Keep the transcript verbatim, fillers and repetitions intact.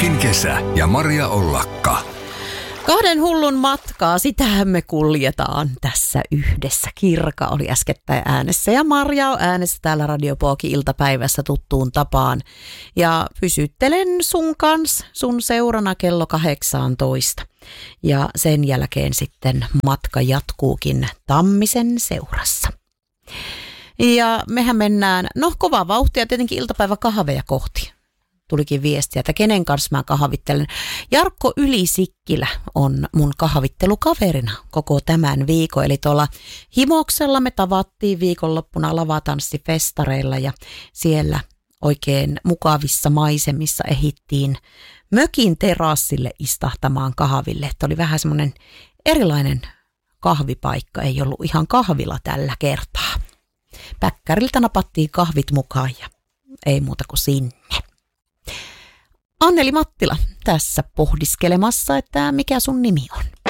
Jokin kesä ja Maria Ollakka. Kahden hullun matkaa, sitähän me kuljetaan tässä yhdessä. Kirka oli äskettäin äänessä ja Marja on äänessä täällä Radio Pookin iltapäivässä tuttuun tapaan. Ja pysyttelen sun kanssa sun seurana kello kahdeksantoista. Ja sen jälkeen sitten matka jatkuukin Tammisen seurassa. Ja mehän mennään, no kovaa vauhtia tietenkin iltapäiväkahveja kohti. Tulikin viestiä, että kenen kanssa mä kahvittelen. Jarkko Ylisikkilä on mun kahvittelukaverina koko tämän viikon. Eli tuolla Himoksella me tavattiin viikonloppuna lavatanssifestareilla ja siellä oikein mukavissa maisemissa ehittiin mökin terassille istahtamaan kahville. Että oli vähän semmoinen erilainen kahvipaikka, ei ollut ihan kahvila tällä kertaa. Päkkäriltä napattiin kahvit mukaan ja ei muuta kuin sinne. Anneli Mattila tässä pohdiskelemassa, että mikä sun nimi on?